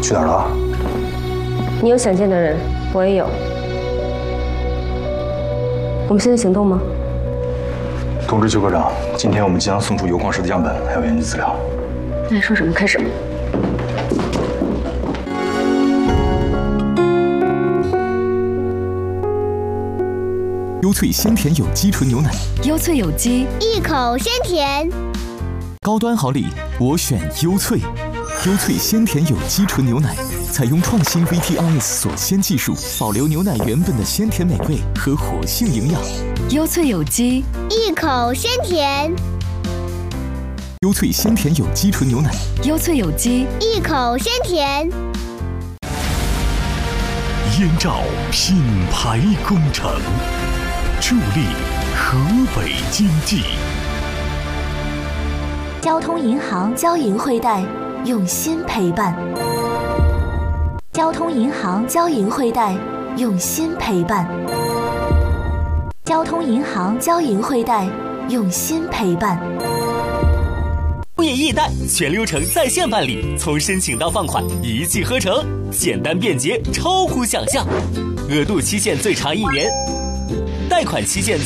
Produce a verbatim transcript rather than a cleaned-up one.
去哪儿了？ 你有想见的人，我也有。我们现在行动吗？ 通知邱科长，今天我们即将送出油矿石的样本，还有研究资料。 那你说什么？开始。 优萃鲜甜有机纯牛奶， 优萃有机， 一口鲜甜。 高端好礼，我选优萃。优萃鲜甜有机纯牛奶，采用创新 V T I S 锁鲜技术，保留牛奶原本的鲜甜美味和活性营养。 优萃有机， 一口鲜甜。 优萃鲜甜有机纯牛奶， 优萃有机， 一口鲜甜。 燕赵品牌工程，助力河北经济。 交通银行交银汇贷，用心陪伴。交通银行交银汇贷，用心陪伴。交通银行交银汇贷，用心陪伴。 物业易贷全流程在线办理，从申请到放款一气呵成，简单便捷，超乎想象。额度期限最长一年，贷款期限